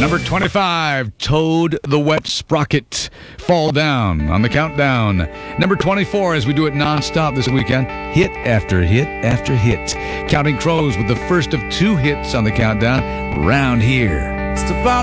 Number 25, Toad the Wet Sprocket, Fall Down on the countdown. Number 24, as we do it nonstop this weekend, hit after hit after hit. Counting Crows with the first of 2 hits on the countdown, Round Here. Just about